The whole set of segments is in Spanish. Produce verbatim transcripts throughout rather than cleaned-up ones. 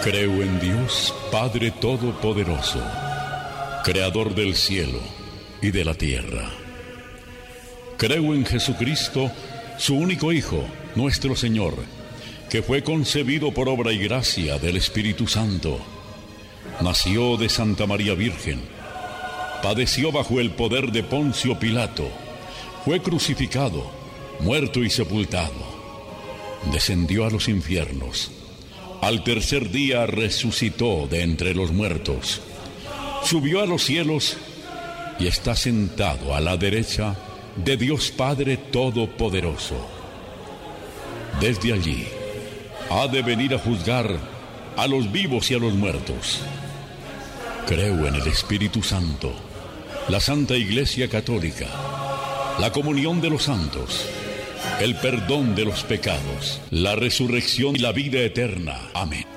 Creo en Dios, Padre Todopoderoso, Creador del cielo y de la tierra. Creo en Jesucristo, su único Hijo, nuestro Señor, que fue concebido por obra y gracia del Espíritu Santo. Nació de Santa María Virgen, padeció bajo el poder de Poncio Pilato, fue crucificado, muerto y sepultado. Descendió a los infiernos. Al tercer día resucitó de entre los muertos. Subió a los cielos y está sentado a la derecha de Dios Padre Todopoderoso. Desde allí ha de venir a juzgar a los vivos y a los muertos. Creo en el Espíritu Santo, la Santa Iglesia Católica, la comunión de los santos, el perdón de los pecados, la resurrección y la vida eterna. Amén.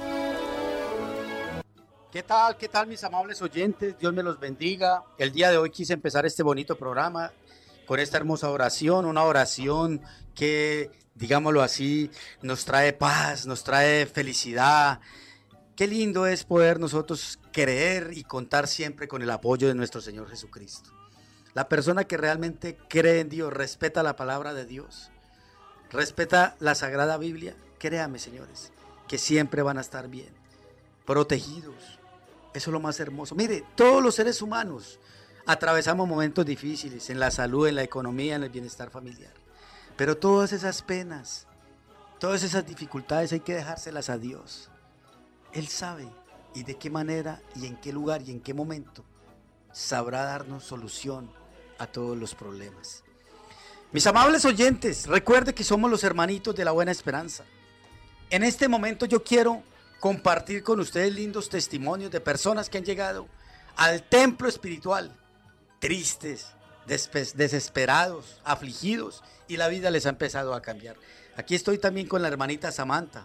¿Qué tal? ¿Qué tal, mis amables oyentes? Dios me los bendiga. El día de hoy quise empezar este bonito programa con esta hermosa oración, una oración que, digámoslo así, nos trae paz, nos trae felicidad. Qué lindo es poder nosotros creer y contar siempre con el apoyo de nuestro Señor Jesucristo. La persona que realmente cree en Dios, respeta la palabra de Dios, respeta la Sagrada Biblia, créame, señores, que siempre van a estar bien, protegidos. Eso es lo más hermoso. Mire, todos los seres humanos atravesamos momentos difíciles en la salud, en la economía, en el bienestar familiar. Pero todas esas penas, todas esas dificultades hay que dejárselas a Dios. Él sabe y de qué manera y en qué lugar y en qué momento sabrá darnos solución a todos los problemas. Mis amables oyentes, recuerde que somos los hermanitos de la Buena Esperanza. En este momento yo quiero compartir con ustedes lindos testimonios de personas que han llegado al templo espiritual, tristes, desesperados, afligidos, y la vida les ha empezado a cambiar. Aquí estoy también con la hermanita Samantha,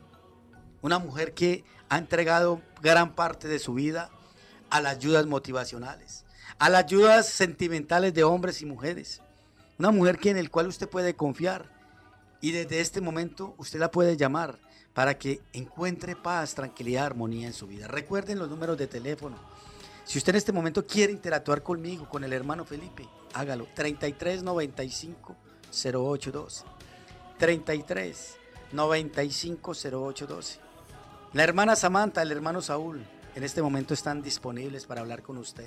una mujer que ha entregado gran parte de su vida a las ayudas motivacionales, a las ayudas sentimentales de hombres y mujeres. Una mujer que en el cual usted puede confiar y desde este momento usted la puede llamar para que encuentre paz, tranquilidad, armonía en su vida. Recuerden los números de teléfono. Si usted en este momento quiere interactuar conmigo, con el hermano Felipe, hágalo. treinta y tres, noventa y cinco, cero ocho doce. treinta y tres, noventa y cinco, cero ocho doce. La hermana Samantha, el hermano Saúl, en este momento están disponibles para hablar con usted.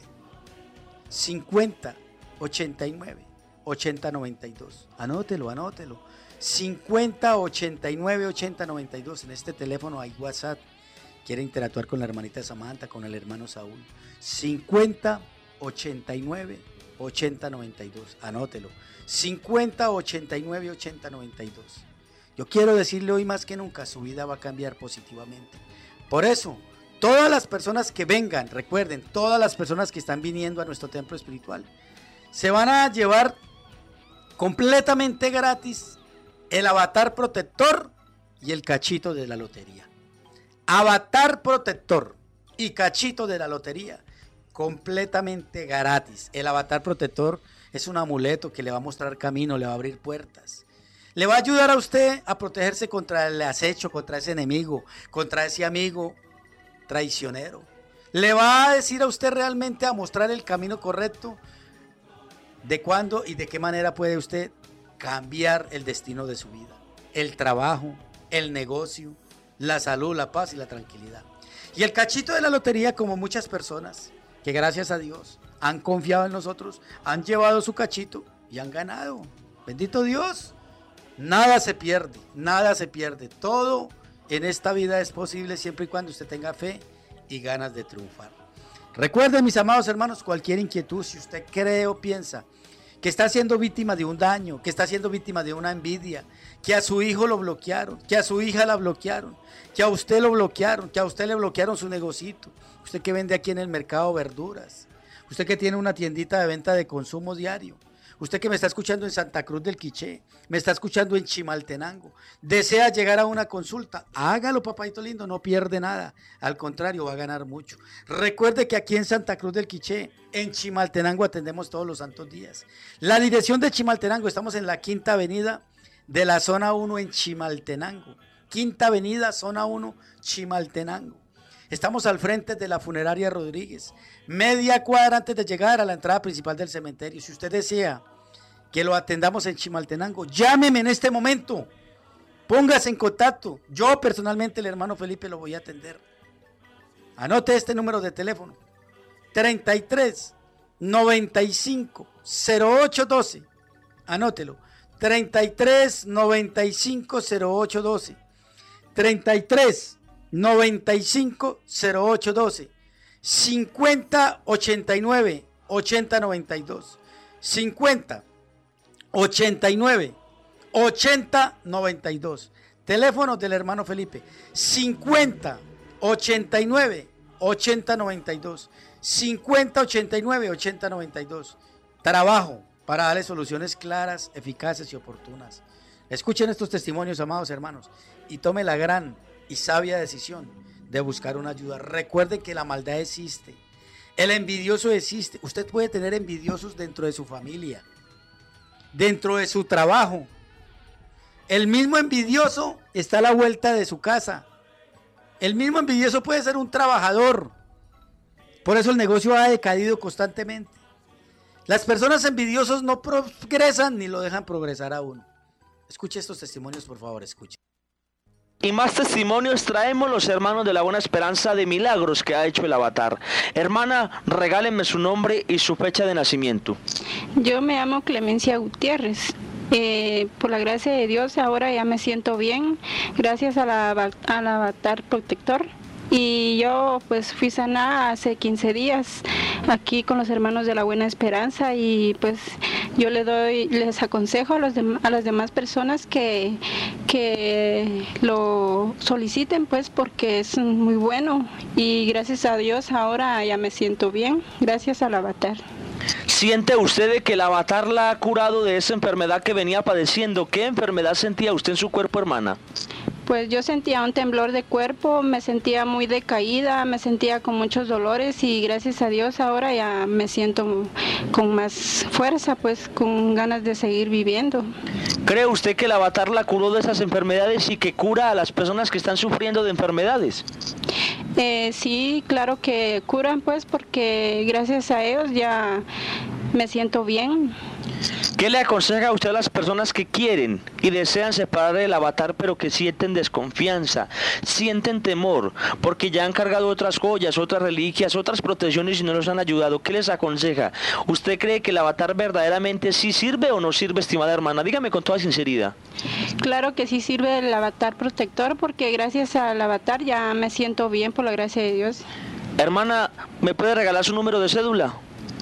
cincuenta, ochenta y nueve, ochenta, noventa y dos. Anótelo, anótelo. cincuenta, ochenta y nueve, ochenta, noventa y dos. En este teléfono hay WhatsApp. Quiere interactuar con la hermanita Samantha, con el hermano Saúl. cincuenta, ochenta y nueve, ochenta, noventa y dos. Anótelo. cincuenta, ochenta y nueve, ochenta, noventa y dos. Yo quiero decirle hoy más que nunca, su vida va a cambiar positivamente. Por eso, todas las personas que vengan, recuerden, todas las personas que están viniendo a nuestro templo espiritual, se van a llevar completamente gratis el avatar protector y el cachito de la lotería. Avatar protector y cachito de la lotería, completamente gratis. El avatar protector es un amuleto que le va a mostrar camino, le va a abrir puertas. Le va a ayudar a usted a protegerse contra el acecho, contra ese enemigo, contra ese amigo traicionero. Le va a decir a usted realmente, a mostrar el camino correcto de cuándo y de qué manera puede usted cambiar el destino de su vida, el trabajo, el negocio, la salud, la paz y la tranquilidad. Y el cachito de la lotería, como muchas personas que gracias a Dios han confiado en nosotros, han llevado su cachito y han ganado. Bendito Dios. Nada se pierde, nada se pierde. Todo en esta vida es posible siempre y cuando usted tenga fe y ganas de triunfar. Recuerden, mis amados hermanos, cualquier inquietud, si usted cree o piensa que está siendo víctima de un daño, que está siendo víctima de una envidia, que a su hijo lo bloquearon, que a su hija la bloquearon, que a usted lo bloquearon, que a usted le bloquearon su negocito, usted que vende aquí en el mercado verduras, usted que tiene una tiendita de venta de consumo diario, usted que me está escuchando en Santa Cruz del Quiché, me está escuchando en Chimaltenango, desea llegar a una consulta, hágalo, papayito lindo, no pierde nada, al contrario, va a ganar mucho. Recuerde que aquí en Santa Cruz del Quiché, en Chimaltenango, atendemos todos los santos días. La dirección de Chimaltenango, estamos en la Quinta Avenida de la Zona uno en Chimaltenango. Quinta Avenida, Zona uno, Chimaltenango. Estamos al frente de la funeraria Rodríguez, media cuadra antes de llegar a la entrada principal del cementerio. Si usted desea que lo atendamos en Chimaltenango, llámeme en este momento, póngase en contacto. Yo personalmente, el hermano Felipe, lo voy a atender. Anote este número de teléfono: treinta y tres, noventa y cinco, cero ocho doce. Anótelo: treinta y tres, noventa y cinco, cero ocho doce. treinta y tres, noventa y cinco, cero ocho doce. cincuenta, ochenta y nueve, ochenta noventa y dos. cincuenta, ochenta y nueve, ochenta noventa y dos. Teléfono del hermano Felipe: cincuenta, ochenta y nueve, ochenta noventa y dos. cincuenta, ochenta y nueve, ochenta noventa y dos. Trabajo para darle soluciones claras, eficaces y oportunas. Escuchen estos testimonios, amados hermanos, y tome la gran y sabia decisión de buscar una ayuda. Recuerden que la maldad existe, el envidioso existe. Usted puede tener envidiosos dentro de su familia, dentro de su trabajo. El mismo envidioso está a la vuelta de su casa. El mismo envidioso puede ser un trabajador. Por eso el negocio ha decaído constantemente. Las personas envidiosas no progresan ni lo dejan progresar a uno. Escuche estos testimonios, por favor, escuche. Y más testimonios traemos los hermanos de la Buena Esperanza de milagros que ha hecho el Avatar. Hermana, regálenme su nombre y su fecha de nacimiento. Yo me llamo Clemencia Gutiérrez. Eh, por la gracia de Dios ahora ya me siento bien, gracias a la, al Avatar Protector. Y yo pues fui sanada hace quince días aquí con los hermanos de la Buena Esperanza, y pues yo le doy, les aconsejo a, los dem- a las demás personas que, que lo soliciten, pues porque es muy bueno, y gracias a Dios ahora ya me siento bien, gracias al Avatar. ¿Siente usted de que el Avatar la ha curado de esa enfermedad que venía padeciendo? ¿Qué enfermedad sentía usted en su cuerpo, hermana? Pues yo sentía un temblor de cuerpo, me sentía muy decaída, me sentía con muchos dolores, y gracias a Dios ahora ya me siento con más fuerza, pues con ganas de seguir viviendo. ¿Cree usted que el Avatar la curó de esas enfermedades y que cura a las personas que están sufriendo de enfermedades? Eh, sí, claro que curan, pues porque gracias a ellos ya me siento bien. ¿Qué le aconseja a usted a las personas que quieren y desean separar del Avatar, pero que sienten desconfianza, sienten temor, porque ya han cargado otras joyas, otras reliquias, otras protecciones y no los han ayudado? ¿Qué les aconseja? ¿Usted cree que el Avatar verdaderamente sí sirve o no sirve, estimada hermana? Dígame con toda sinceridad. Claro que sí sirve el Avatar Protector, porque gracias al Avatar ya me siento bien, por la gracia de Dios. Hermana, ¿me puede regalar su número de cédula?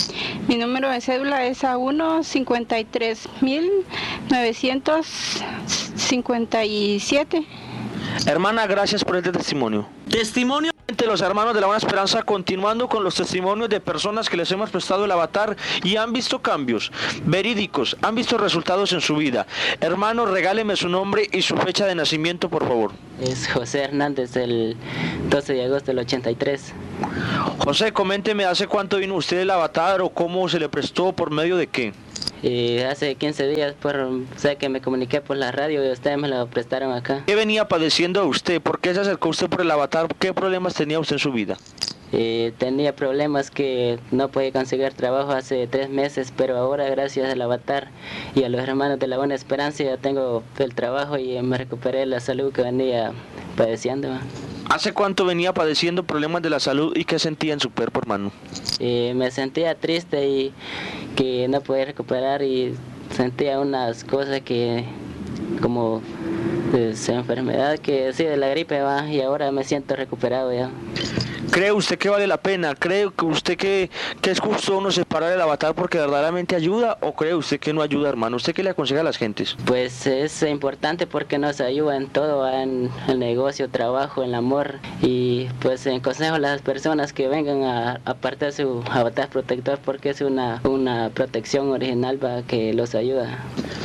Mi número de cédula es A uno, cincuenta y tres mil novecientos cincuenta y siete. Hermana, gracias por este testimonio. Testimonio de los hermanos de la Buena Esperanza, continuando con los testimonios de personas que les hemos prestado el Avatar y han visto cambios verídicos, han visto resultados en su vida. Hermano, regáleme su nombre y su fecha de nacimiento, por favor. Es José Hernández, del doce de agosto del ochenta y tres. José, coménteme, ¿hace cuánto vino usted el Avatar o cómo se le prestó, por medio de qué? Y hace quince días, por, sé que me comuniqué por la radio y ustedes me lo prestaron acá. ¿Qué venía padeciendo usted? ¿Por qué se acercó usted por el Avatar? ¿Qué problemas tenía usted en su vida? Y tenía problemas que no podía conseguir trabajo hace tres meses, pero ahora gracias al Avatar y a los hermanos de la Buena Esperanza ya tengo el trabajo y me recuperé la salud que venía padeciendo. ¿Hace cuánto venía padeciendo problemas de la salud y qué sentía en su cuerpo, hermano? Y me sentía triste y que no podía recuperar, y sentía unas cosas que como de esa enfermedad que sí, de la gripe va, y ahora me siento recuperado ya. ¿Cree usted que vale la pena? ¿Cree usted que, que es justo uno separar el Avatar porque verdaderamente ayuda, o cree usted que no ayuda, hermano? ¿Usted qué le aconseja a las gentes? Pues es importante porque nos ayuda en todo, en el negocio, trabajo, en el amor, y pues aconsejo a las personas que vengan a apartar su Avatar Protector porque es una, una protección original para que los ayuda.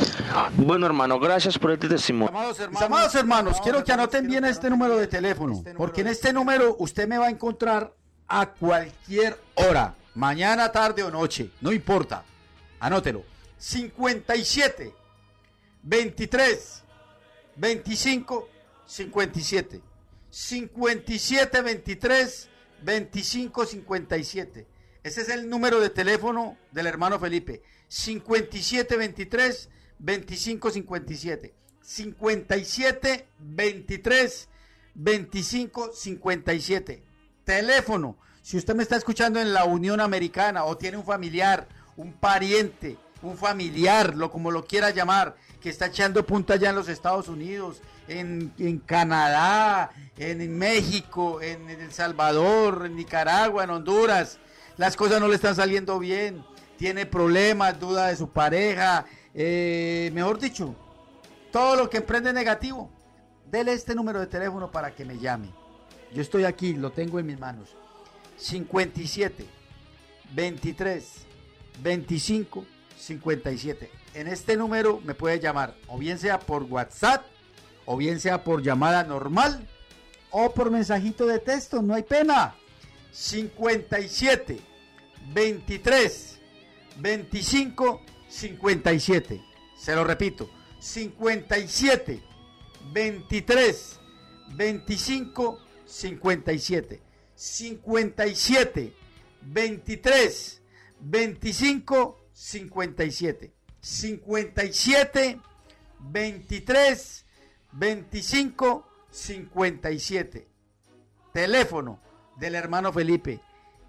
Bueno, hermano, gracias por este testimonio. Amados hermanos, amados hermanos, quiero que anoten bien este número de teléfono, porque en este número usted me va a encontrar a cualquier hora, mañana, tarde o noche, no importa. Anótelo: cincuenta y siete, veintitrés, veinticinco, cincuenta y siete. cincuenta y siete veintitrés veinticinco cincuenta y siete. Ese es el número de teléfono del hermano Felipe. cincuenta y siete veintitrés veinticinco cincuenta y siete. cincuenta y siete veintitrés veinticinco cincuenta y siete. Teléfono. Si usted me está escuchando en la Unión Americana o tiene un familiar, un pariente, un familiar, lo como lo quiera llamar, que está echando punta allá en los Estados Unidos, en, en Canadá, en, en México, en, en El Salvador, en Nicaragua, en Honduras, las cosas no le están saliendo bien, tiene problemas, duda de su pareja, eh, mejor dicho, todo lo que emprende negativo, dele este número de teléfono para que me llame. Yo estoy aquí, lo tengo en mis manos. cincuenta y siete veintitrés veinticinco cincuenta y siete. En este número me puede llamar, o bien sea por WhatsApp, o bien sea por llamada normal, o por mensajito de texto, no hay pena. cincuenta y siete veintitrés veinticinco cincuenta y siete. Se lo repito, cincuenta y siete veintitrés veinticinco cincuenta y siete. cincuenta y siete veintitrés veinticinco cincuenta y siete. cincuenta y siete veintitrés veinticinco cincuenta y siete. Teléfono del hermano Felipe.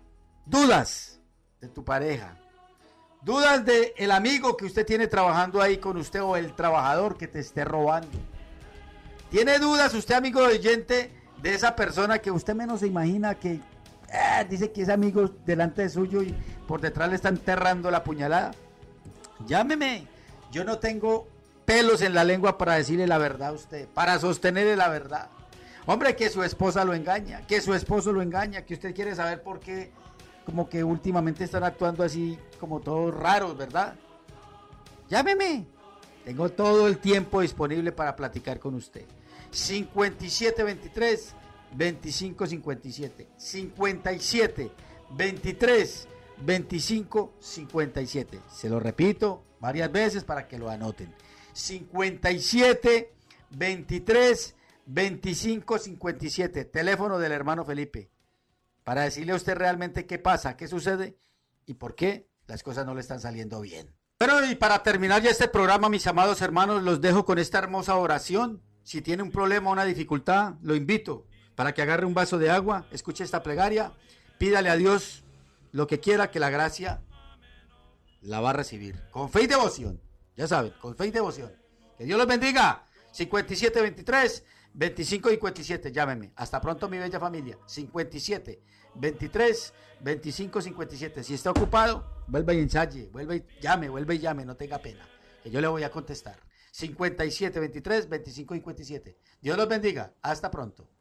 Dudas de tu pareja, dudas de el amigo que usted tiene trabajando ahí con usted o el trabajador que te esté robando. ¿Tiene dudas usted, amigo oyente, de esa persona que usted menos se imagina que eh, dice que es amigo delante de suyo y por detrás le está enterrando la puñalada? Llámeme. Yo no tengo pelos en la lengua para decirle la verdad a usted, para sostenerle la verdad. Hombre, que su esposa lo engaña, que su esposo lo engaña, que usted quiere saber por qué, como que últimamente están actuando así como todos raros, ¿verdad? Llámeme. Tengo todo el tiempo disponible para platicar con usted. cincuenta y siete veintitrés veinticinco cincuenta y siete. cincuenta y siete veintitrés veinticinco cincuenta y siete. Se lo repito varias veces para que lo anoten. cincuenta y siete veintitrés veinticinco cincuenta y siete. Teléfono del hermano Felipe. Para decirle a usted realmente qué pasa, qué sucede y por qué las cosas no le están saliendo bien. Bueno, y para terminar ya este programa, mis amados hermanos, los dejo con esta hermosa oración. Si tiene un problema, una dificultad, lo invito para que agarre un vaso de agua, escuche esta plegaria, pídale a Dios lo que quiera, que la gracia la va a recibir. Con fe y devoción, ya saben, con fe y devoción. Que Dios los bendiga. cincuenta y siete veintitrés veinticinco cincuenta y siete, llámeme. Hasta pronto, mi bella familia. cincuenta y siete veintitrés veinticinco cincuenta y siete. Si está ocupado, vuelve y ensaye, vuelve y llame, vuelve y llame, no tenga pena, que yo le voy a contestar. cincuenta y siete veintitrés veinticinco cincuenta y siete. Dios los bendiga. Hasta pronto.